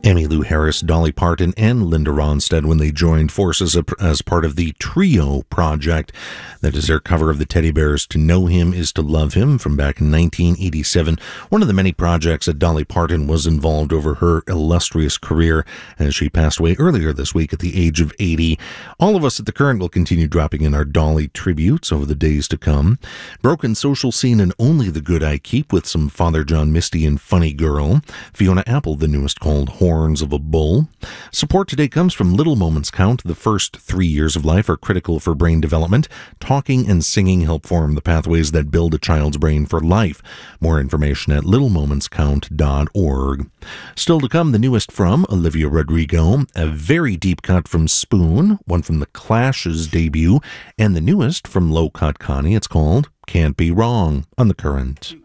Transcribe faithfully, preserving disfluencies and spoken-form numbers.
Emmylou Harris, Dolly Parton, and Linda Ronstadt when they joined forces as part of the Trio project. That is their cover of the Teddy Bears' To Know Him Is to Love Him from back in nineteen eighty-seven. One of the many projects that Dolly Parton was involved over her illustrious career as she passed away earlier this week at the age of eighty. All of us at The Current will continue dropping in our Dolly tributes over the days to come. Broken Social Scene and Only the Good I Keep with some Father John Misty and Funny Girl. Fiona Apple, the newest, called Horns of a Bull. Support today comes from Little Moments Count. The first three years of life are critical for brain development. Talking and singing help form the pathways that build a child's brain for life. More information at little moments count dot org. Still to come, the newest from Olivia Rodrigo, a very deep cut from Spoon, one from The Clash's debut, and the newest from Low Cut Connie. It's called Can't Be Wrong on The Current.